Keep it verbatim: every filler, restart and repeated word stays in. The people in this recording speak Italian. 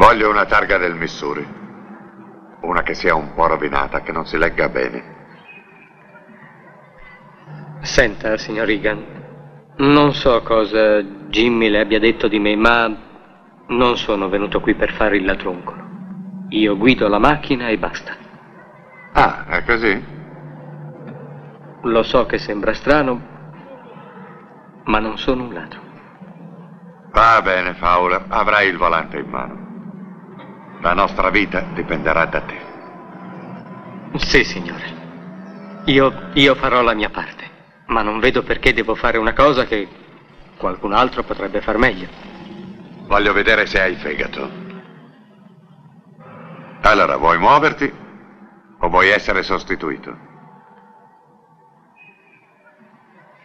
Voglio una targa del Missouri. Una che sia un po' rovinata, che non si legga bene. Senta, signor Egan, non so cosa Jimmy le abbia detto di me, ma non sono venuto qui per fare il ladruncolo. Io guido la macchina e basta. Ah, è così? Lo so che sembra strano, ma non sono un ladro. Va bene, Fowler, avrai il volante in mano. La nostra vita dipenderà da te. Sì, signore. Io, io farò la mia parte, ma non vedo perché devo fare una cosa che qualcun altro potrebbe far meglio. Voglio vedere se hai fegato. Allora, vuoi muoverti o vuoi essere sostituito?